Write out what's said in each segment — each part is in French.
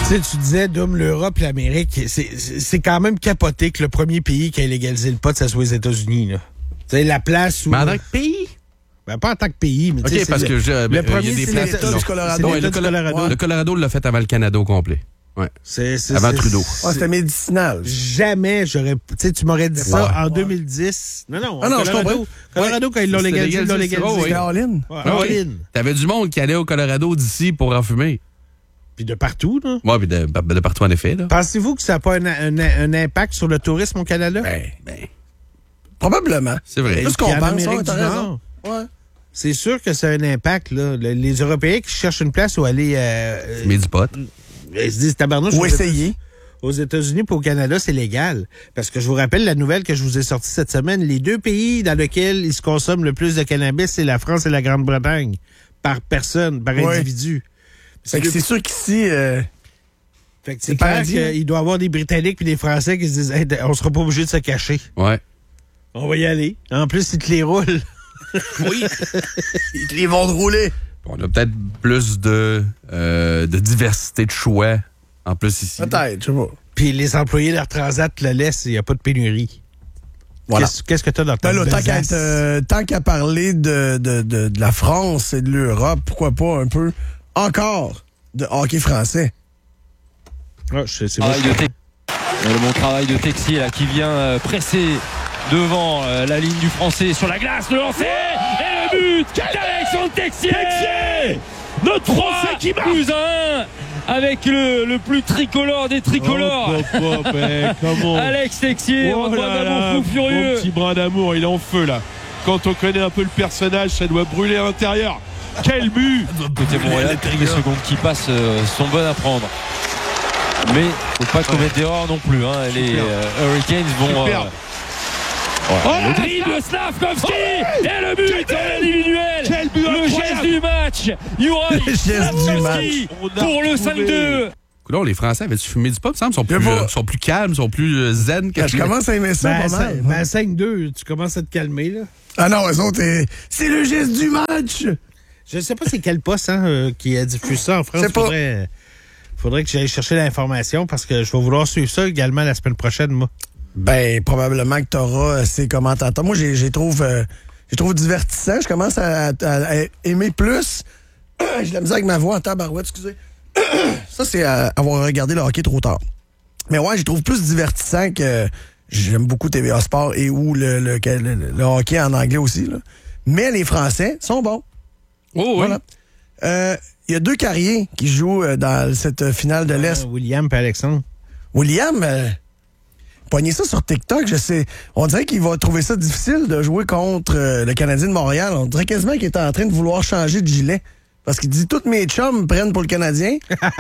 Tu sais, tu disais, Dom, l'Europe et l'Amérique, c'est quand même capoté que le premier pays qui a légalisé le pot, ça soit les États-Unis, là. Tu sais, la place où... Mais en tant que pays? Ben, pas en tant que pays, mais tu sais, parce que le premier, il y a des c'est places l'État qui du Colorado. Ouais, le Colorado l'a fait avant le Canada au complet. Ouais. Avant Trudeau. C'était médicinal. Jamais j'aurais... Tu sais, tu m'aurais dit ça en 2010. Non, Colorado, quand ils l'ont légalisé, ils l'ont légalisé. C'est Caroline. T'avais du monde qui allait au Colorado d'ici pour en fumer. Puis de partout, là. Oui, puis de partout, en effet. Là. Pensez-vous que ça n'a pas un impact sur le tourisme au Canada? Ben, probablement. C'est vrai. Tout ce qu'on en pense, Amérique t'as du raison. Nord. Ouais. C'est sûr que ça a un impact, là. Les Européens qui cherchent une place où aller... Mais du pot. Ils se disent, tabarnouche... Ou essayer. Aux États-Unis et au Canada, c'est légal. Parce que je vous rappelle la nouvelle que je vous ai sortie cette semaine. Les deux pays dans lesquels il se consomme le plus de cannabis, c'est la France et la Grande-Bretagne. Par personne, par individu. C'est sûr qu'ici... Fait que c'est clair qu'il doit y avoir des Britanniques et des Français qui se disent hey, on sera pas obligé de se cacher. Ouais. On va y aller. En plus, ils te les roulent. Oui. Ils te les vont rouler. On a peut-être plus de diversité de choix en plus ici. Peut-être, je sais pas. Puis les employés d'Air Transat le laissent, il n'y a pas de pénurie. Voilà. Qu'est-ce que tu as dans ta besace? Tant qu'à parler de la France et de l'Europe, pourquoi pas un peu encore de hockey français? C'est moi. Le bon travail de Texier là, qui vient presser devant la ligne du Français sur la glace, le lancer et le but d'Alexandre Texier. Notre Français qui marque plus un avec le plus tricolore des tricolores. Alex Texier, un brin d'amour fou furieux. Mon petit brin d'amour, il est en feu là. Quand on connaît un peu le personnage, ça doit brûler à l'intérieur. Quel but! Côté Montréal, les secondes qui passent sont bonnes à prendre. Mais faut pas commettre d'erreur non plus. Hein. Les Hurricanes vont... le dribble de Slavkovski et le but individuel. Le geste du match. Juraj Slavkovski pour le 5-2. Coudonc, les Français avaient-tu fumé du pot? Il me semble sont plus calmes, sont plus zen. Je commence à aimer ça pas mal. Ben 5-2, tu commences à te calmer, là. Ah non, eux autres, c'est le geste du match! Je sais pas c'est quel poste qui a diffusé ça en France. Faudrait que j'aille chercher l'information parce que je vais vouloir suivre ça également la semaine prochaine, moi. Ben, probablement que tu auras ces commentateurs. Moi, j'ai trouve divertissant. Je commence à aimer plus. J'ai de la misère avec ma voix en tabarouette, excusez. Ça, c'est avoir regardé le hockey trop tard. Mais ouais, je trouve plus divertissant que... J'aime beaucoup TVA Sport et le hockey en anglais aussi. Là. Mais les Français sont bons. Oh oui. Voilà. Il y a deux carriers qui jouent dans cette finale de l'Est. William et Alexandre. William, poignez ça sur TikTok, je sais. On dirait qu'il va trouver ça difficile de jouer contre le Canadien de Montréal. On dirait quasiment qu'il est en train de vouloir changer de gilet. Parce qu'il dit, tous mes chums prennent pour le Canadien.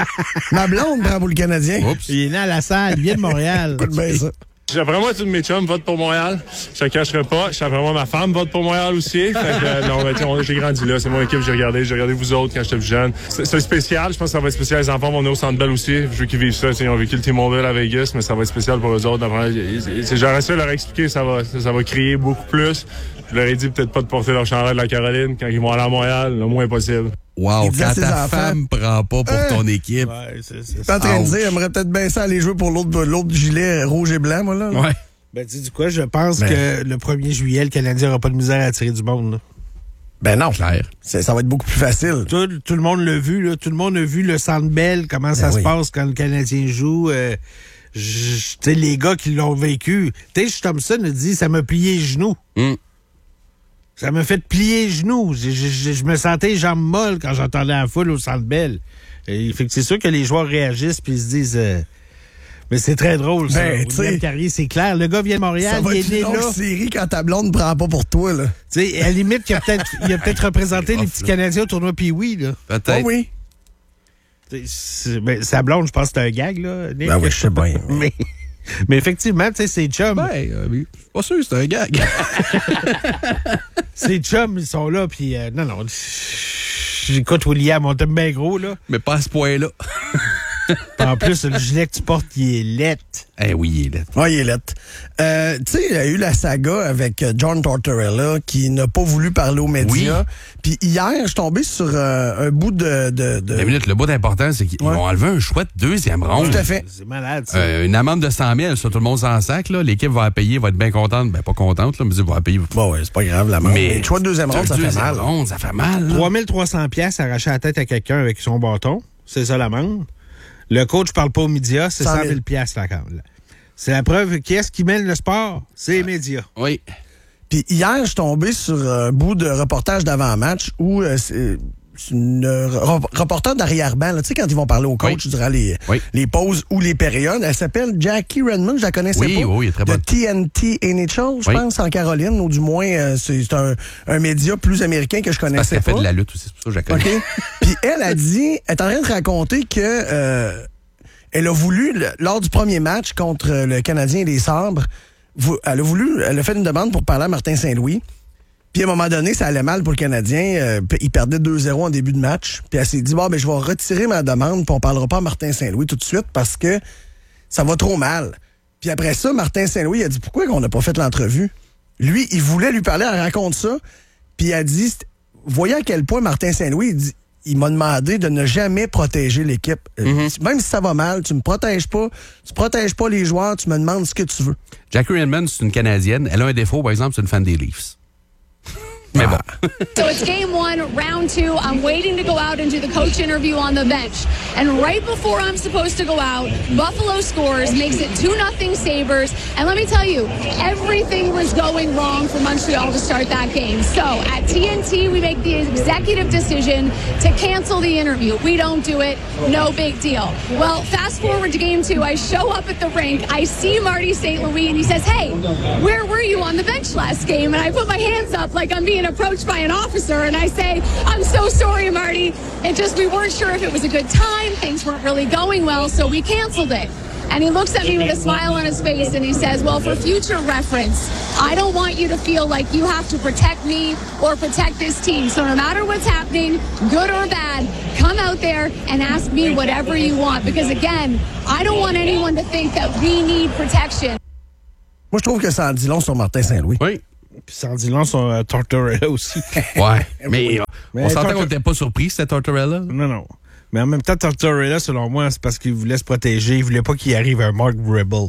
Ma blonde prend pour le Canadien. Oups. Il est né à la salle, il vient de Montréal. Écoute bien ça. Vraiment, tous mes chums votent pour Montréal. Je ne cacherai pas. Vraiment, ma femme vote pour Montréal aussi. J'ai grandi là. C'est mon équipe, j'ai regardé vous autres quand j'étais plus jeune. C'est spécial. Je pense que ça va être spécial. Les enfants vont venir au Centre Bell aussi. Je veux qu'ils vivent ça. Ils ont vécu le T-Mobile à Vegas, mais ça va être spécial pour eux autres. J'aurais essayé de leur expliquer ça va crier beaucoup plus. Je leur ai dit peut-être pas de porter leur chandail de la Caroline quand ils vont aller à Montréal, le moins possible. Wow, quand ta femme prend pas pour ton équipe. Ouais, T'es en train de dire, j'aimerais peut-être bien ça aller jouer pour l'autre gilet rouge et blanc, moi, là. Ouais. Ben, tu sais du quoi, je pense que le 1er juillet, le Canadien n'aura pas de misère à attirer du monde, là. Ben non. Clair. Ça va être beaucoup plus facile. Tout le monde l'a vu, là. Tout le monde a vu le Centre Bell, comment ça se passe quand le Canadien joue. Tu sais, les gars qui l'ont vécu. Tish Thompson a dit, ça m'a plié les genoux. Ça m'a fait plier les genoux. Je me sentais les jambes molles quand j'entendais la foule au Centre Bell. Et fait que c'est sûr que les joueurs réagissent puis ils se disent... mais c'est très drôle, ça. William Carrier, c'est clair. Le gars vient de Montréal, il est né là. Ça va être une longue série quand ta blonde ne prend pas pour toi, là. Tu sais, à la limite, il a peut-être représenté les petits Canadiens au tournoi Pee-Wee, là. Peut-être. Oh oui. Sa blonde, je pense que c'est un gag, là, Nick. Ben oui, je sais bien. Mais effectivement, tu sais, ses chums... Ben, je suis pas sûr que c'est un gag. Ses chums, ils sont là, puis... non, j'écoute William, on t'aime bien gros, là. Mais pas à ce point-là. En plus, le gilet que tu portes, il est laid. Eh oui, il est laid. Oui, il est laid. Tu sais, il y a eu la saga avec John Tortorella qui n'a pas voulu parler aux médias. Puis hier, je suis tombé sur un bout de... Une minute, le bout important, c'est qu'ils ont enlevé un choix de deuxième ronde. Tout à fait. C'est malade, ça. Une amende de 100 000, ça, tout le monde s'en sac. Là. L'équipe va la payer, va être bien contente. Ben, pas contente, là, mais va la payer. Bon, ouais, c'est pas grave, l'amende. Mais le choix de deuxième ronde, ça fait mal. Ça fait mal. 3300 pièces arracher la tête à quelqu'un avec son bâton. C'est ça l'amende. Le coach parle pas aux médias, c'est 100 000 pièces là. C'est la preuve qui est-ce qui mène le sport? C'est les médias. Oui. Puis hier, je suis tombé sur un bout de reportage d'avant-match où c'est une reporter d'arrière-ban. Tu sais, quand ils vont parler au coach durant les pauses ou les périodes, elle s'appelle Jackie Redmond, je la connaissais pas. Oui, très bonne. De TNT NHL, je pense, en Caroline, ou du moins, c'est un média plus américain que je connaissais parce qu'elle pas. fait de la lutte aussi, c'est pour ça que je la connais. OK. Puis elle a dit, elle est en train de raconter que elle a voulu, lors du premier match contre le Canadien et les Sabres, elle a fait une demande pour parler à Martin Saint-Louis. Puis à un moment donné, ça allait mal pour le Canadien. Il perdait 2-0 en début de match. Puis elle s'est dit, bon, ben, je vais retirer ma demande, puis on parlera pas à Martin Saint-Louis tout de suite parce que ça va trop mal. Puis après ça, Martin Saint-Louis a dit, pourquoi on n'a pas fait l'entrevue? Lui, il voulait lui parler, elle raconte ça. Puis il a dit, voyez à quel point Martin Saint-Louis, il m'a demandé de ne jamais protéger l'équipe. Même si ça va mal, tu me protèges pas, tu protèges pas les joueurs, tu me demandes ce que tu veux. Jackie Redmond, c'est une Canadienne. Elle a un défaut, par exemple, c'est une fan des Leafs. Mais bon. So it's game 1, round 2. I'm waiting to go out and do the coach interview on the bench. And right before I'm supposed to go out, Buffalo scores, makes it 2-0 Sabres. And let me tell you, everything was going wrong for Montreal to start that game. So at TNT, we make the executive decision to cancel the interview. We don't do it. No big deal. Well, fast forward to game 2. I show up at the rink. I see Marty St. Louis, and he says, hey, where were you on the bench last game? And I put my hands up like I'm being approached by an officer, and I say, I'm so sorry, Marty. It just, we weren't sure if it was a good time. Things weren't really going well, so we canceled it. And he looks at me with a smile on his face, and he says, well, for future reference, I don't want you to feel like you have to protect me or protect this team. So no matter what's happening, good or bad, come out there and ask me whatever you want. Because again, I don't want anyone to think that we need protection. Moi, je trouve que ça en dit long sur Martin Saint-Louis. Oui. Puis ça en dit long sur Tortorella aussi. Ouais. Mais on s'entend qu'on n'était pas surpris, c'était Tortorella. Non. Mais en même temps, Tortorella, selon moi, c'est parce qu'il voulait se protéger. Il voulait pas qu'il arrive un Mark Rebel.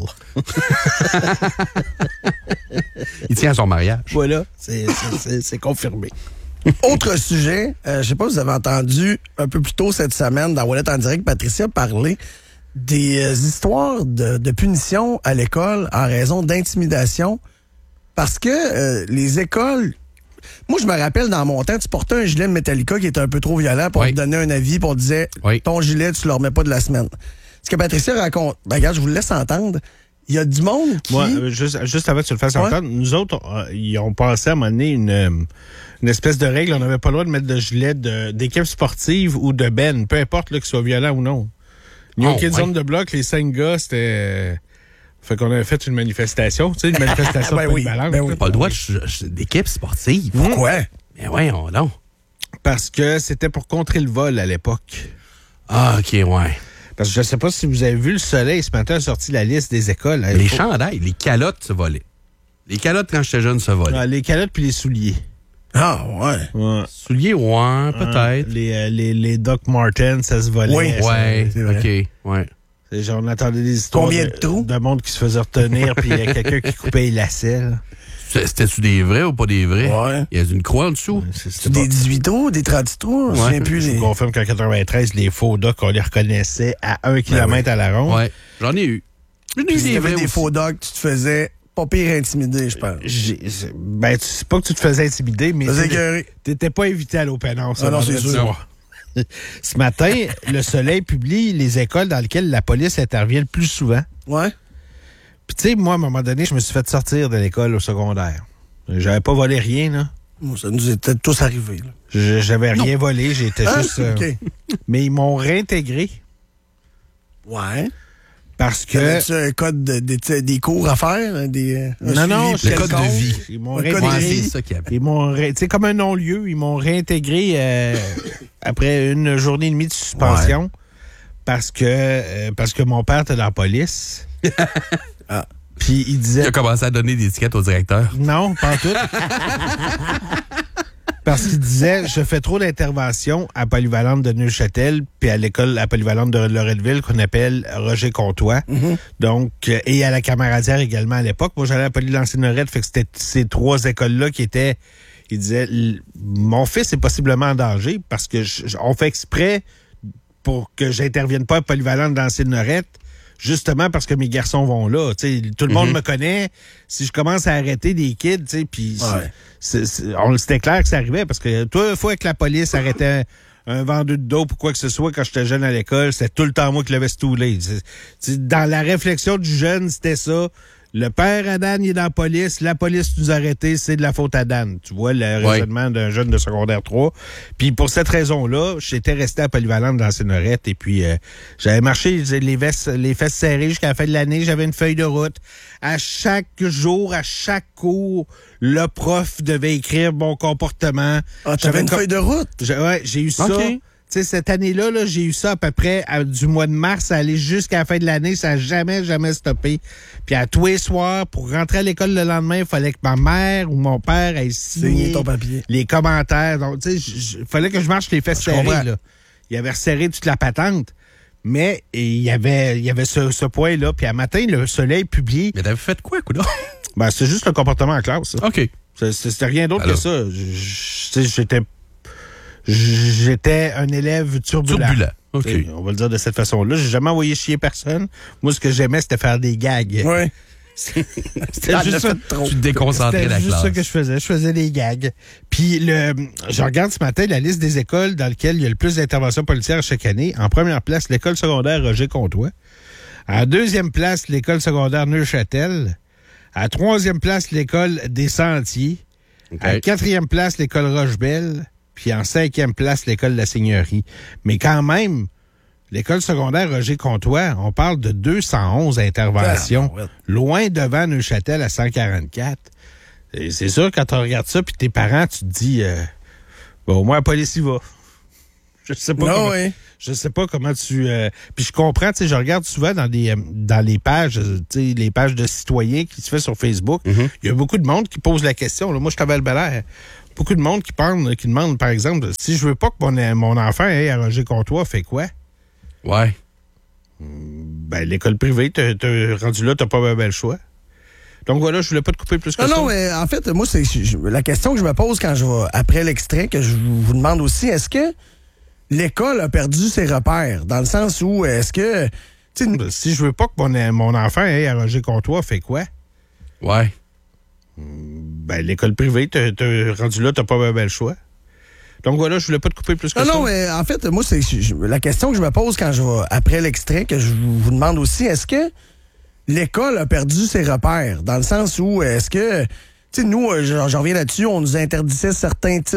Il tient à son mariage. Voilà, c'est confirmé. Autre sujet, je sais pas si vous avez entendu un peu plus tôt cette semaine dans Wallet en direct, Patricia parler des histoires de punition à l'école en raison d'intimidation. Parce que les écoles... Moi, je me rappelle, dans mon temps, tu portais un gilet de Metallica qui était un peu trop violent pour te donner un avis, pour te dire, ton gilet, tu le remets pas de la semaine. Ce que Patricia raconte... Ben, regarde, je vous le laisse entendre. Il y a du monde qui... Moi, juste avant que tu le fasses entendre, nous autres, ils ont passé à un moment donné une espèce de règle. On n'avait pas le droit de mettre de gilet d'équipe sportive ou de Ben, peu importe qu'il soit violent ou non. New Kids Zone de bloc, les 5 gars, c'était... Fait qu'on avait fait une manifestation, tu sais, une manifestation ben de balance. Ben oui. Pas le droit d'équipe sportive. Pourquoi? Mais voyons donc. Parce que c'était pour contrer le vol à l'époque. Ah, OK, ouais. Parce que je sais pas si vous avez vu, le Soleil ce matin a sorti la liste des écoles. Les chandails, les calottes se volaient. Les calottes, quand j'étais jeune, se volaient. Ah, les calottes puis les souliers. Ah, ouais. Souliers, ouais, peut-être. Les Doc Martens, ça se volait. Oui, ouais, c'est vrai. OK, ouais. Genre, on attendait des histoires Combien de trous? de monde qui se faisait retenir, puis il y a quelqu'un qui coupait les lacets. C'était-tu des vrais ou pas des vrais? Ouais. Il y a une croix en dessous. C'est des 18 trous, des 30 trous? Je sais plus. Je confirme qu'en 93, les faux docs, on les reconnaissait à 1 kilomètre à la ronde. Ouais, j'en ai eu. Puis si t'avais des faux docs, tu te faisais pas pire intimider, je pense. Ben, c'est pas que tu te faisais intimider, mais t'étais pas invité à l'Open House. Ah non, c'est sûr. Ce matin, le Soleil publie les écoles dans lesquelles la police intervient le plus souvent. Ouais. Puis tu sais, moi, à un moment donné, je me suis fait sortir de l'école au secondaire. J'avais pas volé rien, là. Bon, ça nous était tous arrivé, là. J'avais rien volé, j'étais juste... OK. Mais ils m'ont réintégré. Ouais. Parce que... T'avais-tu un code des cours à faire? Non, le code de vie. Ils m'ont réintégré. réintégré. C'est ça qu'il y avait. Ils m'ont, tu sais, comme un non-lieu, ils m'ont réintégré après une journée et demie de suspension parce que mon père était dans la police. Ah. Puis il disait... Il a commencé à donner des étiquettes au directeur. Non, pas en tout. Parce qu'il disait, je fais trop d'interventions à Polyvalente de Neuchâtel, puis à l'école à Polyvalente de Loretteville, qu'on appelle Roger Comtois. Mm-hmm. Donc, et à la Camaradière également à l'époque. Moi, j'allais à Poly-Lancé-Lorette, fait que c'était ces 3 écoles-là qui étaient... Il disait, mon fils est possiblement en danger parce que on fait exprès pour que j'intervienne pas à Polyvalente dans Lancé-Lorette, justement parce que mes garçons vont là. T'sais, tout le monde me connaît. Si je commence à arrêter des kids, puis c'était clair que ça arrivait parce que toi, une fois que la police arrêtait un vendeur de dope ou quoi que ce soit quand j'étais jeune à l'école, c'était tout le temps moi qui l'avais stoulé. Dans la réflexion du jeune, c'était ça. Le père à Dan, il est dans la police nous a arrêtés, c'est de la faute à Dan. Tu vois, le raisonnement d'un jeune de secondaire 3. Puis pour cette raison-là, j'étais resté à Polyvalente dans Lancé-Lorette et puis j'avais marché les fesses serrées jusqu'à la fin de l'année. J'avais une feuille de route. À chaque jour, à chaque cours, le prof devait écrire mon comportement. Ah, j'avais une feuille de route? J'ai eu ça. Tu sais, cette année-là, j'ai eu ça à peu près du mois de mars à aller jusqu'à la fin de l'année. Ça n'a jamais stoppé. Puis à tous les soirs, pour rentrer à l'école le lendemain, il fallait que ma mère ou mon père aille signer ton papier. Les commentaires. Donc, tu sais, il fallait que je marche les fesses serrées. Là. Il avait resserré toute la patente. Mais il y avait ce point-là. Puis à matin, le soleil publié. Mais t'avais fait quoi, coudonc? Ben, c'est juste le comportement en classe. Ça. OK. C'était rien d'autre que ça. J'étais un élève turbulent. OK. On va le dire de cette façon-là. J'ai jamais envoyé chier personne. Moi, ce que j'aimais, c'était faire des gags. Oui. C'était juste ça. Tu te déconcentrais la classe. C'était juste ça que je faisais. Je faisais des gags. Puis, je regarde ce matin la liste des écoles dans lesquelles il y a le plus d'interventions policières chaque année. En première place, l'école secondaire Roger Comtois. En deuxième place, l'école secondaire Neuchâtel. À troisième place, l'école des Sentiers. Okay. À quatrième place, l'école Rochebelle. Puis en 5e place, l'école de la Seigneurie. Mais quand même, l'école secondaire Roger Comtois, on parle de 211 interventions, loin devant Neuchâtel à 144. Et c'est sûr, quand tu regardes ça, puis tes parents, tu te dis, au moins la police y va. Je sais pas comment tu... Puis je comprends, tu sais, je regarde souvent dans les pages, tu sais, les pages de citoyens qui se fait sur Facebook. Il y a beaucoup de monde qui pose la question. Là, moi, je suis à Val-Bélair. Beaucoup de monde qui demande, par exemple, si je veux pas que mon enfant aille à Roger Comtois, fait quoi? Ouais. Ben, l'école privée, t'es rendu là, t'as pas un bel choix. Donc voilà, je voulais pas te couper plus que ça. Non, mais en fait, moi, c'est la question que je me pose quand je vais, après l'extrait, que je vous demande aussi, est-ce que l'école a perdu ses repères? Dans le sens où, est-ce que... Si je veux pas que mon enfant aille à Roger Comtois, fait quoi? Ouais. Ben, l'école privée, t'es rendu là, t'as pas un bel choix. Donc voilà, je voulais pas te couper plus que ça. Non, mais en fait, moi, c'est la question que je me pose quand je vais, après l'extrait, que je vous demande aussi, est-ce que l'école a perdu ses repères? Dans le sens où, est-ce que... Tu sais, nous, j'en reviens là-dessus, on nous interdisait certains types